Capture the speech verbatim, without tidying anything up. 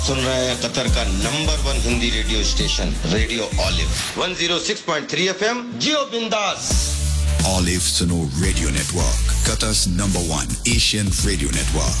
सुन रहे हैं कतर का number one Hindi radio station radio olive one oh six point three F M जियो बिंदास Olive Suno Radio Network, Qatar's number one Asian radio network.